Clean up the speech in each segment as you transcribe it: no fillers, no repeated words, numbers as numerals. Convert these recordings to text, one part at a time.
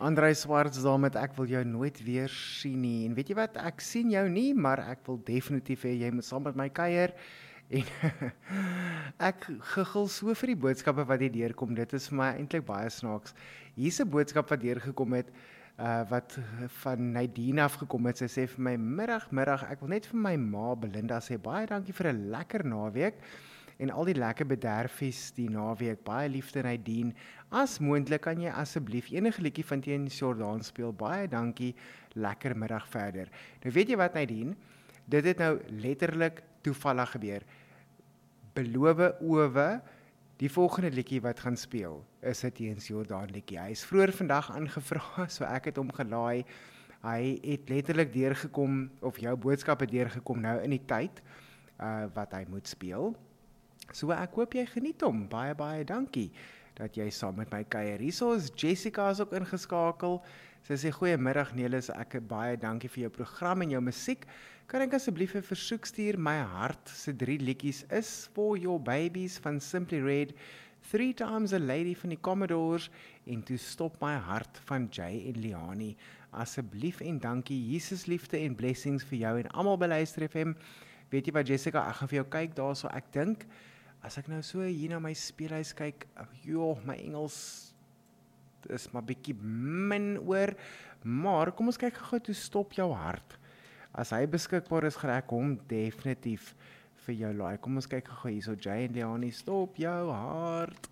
Andrei Swarts daar met ek wil jou nooit weer sien nie. En weet jy wat, ek sien jou nie, maar ek wil definitief hê jy moet saam met my kuier. En ek giggel so vir die boodskappe wat hier deurkom. Dit is vir my eintlik baie snaaks. Hier's 'n boodskap wat deurgekom het, wat van Nadine afgekom het. Sy sê vir my, middag, ek wil net vir my ma Belinda sê, baie dankie vir 'n lekker naweek. En al die lekker bederfies die naweek, baie liefde Nadine. As moontlik kan jy asseblief enige liedjie van teen Jordaan speel. Baie dankie, lekker middag verder. Nou weet jy wat Nadine, dit het nou letterlik toevallig gebeur. Beloof owe, die volgende liedjie wat gaan speel, is 'n teen Jordaan liedjie. Hy is vroeër vandag aangevra, so ek het hom gelaai. Hy het letterlik deurgekom, of jou boodskap het deurgekom nou in die tyd, wat hy moet speel. So ek hoop jy geniet hom. Baie dankie dat jy saam met my kuier. Hierso is Jessica is ook ingeskakel. Sy sê goeiemiddag Nelis, ek baie dankie vir jou program en jou musiek. Kan ek asseblief 'n versoek stuur? My hart se 3 liedjies is For Your Babies van Simply Red, 3 Times a Lady van die Commodores en To Stop My Heart van Jay en Liani. Asseblief en dankie. Jesus liefde en blessings vir jou en almal by Luister FM. Weet jy wat Jessica, ek gaan vir jou kyk daarso. Ek dink as ek nou so hier na my speelhuis kyk, my Engels is maar bietjie min oor, maar kom ons kyk gou toe Stop Jou Hart. As hy beskikbaar is, gaan ek hom definitief vir jou laai. Kom ons kyk gou hierso, Jay en Liani, Stop Jou Hart.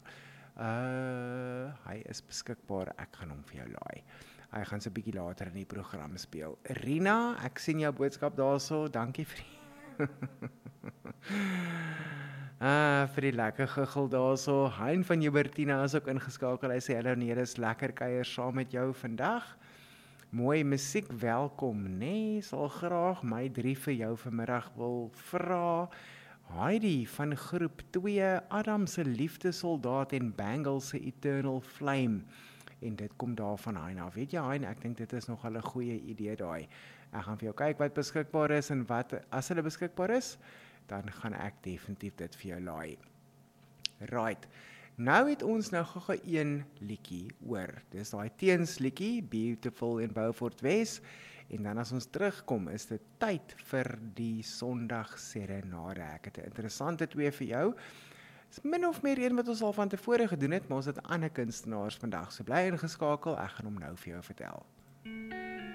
Hy is beskikbaar, ek gaan hom vir jou laai. Hy gaan so 'n bietjie later in die program speel. Rina, ek sien jou boodskap daarso, dankie vir vir die lekker giggel daarso. Hein van Jubertina is ook ingeskakel. Hy sê hallo nee, dis lekker kuier saam met jou vandag. Mooi musiek, welkom, nee, sal graag my 3 vir jou vanmiddag wil vra. Heidi van groep 2, Adam se liefdesoldaat en Bangles se Eternal Flame. En dit kom daar van Hein af. Weet jy Hein, ek dink dit is nog 'n goeie idee daai. Ek gaan vir jou kyk wat beskikbaar is en wat as hulle beskikbaar is, dan gaan ek definitief dit vir jou laai. Right. Nou het ons nou gou een liedjie oor. Dis daai teens liedjie, Beautiful in Beaufort West. En dan as ons terugkom, is dit tyd vir die Sondag serenade. Ek het 'n interessante 2 vir jou. Dis min of meer een wat ons al van tevore gedoen het, maar ons het ander kunstenaars vandag. So bly ingeskakel, ek gaan hom nou vir jou vertel.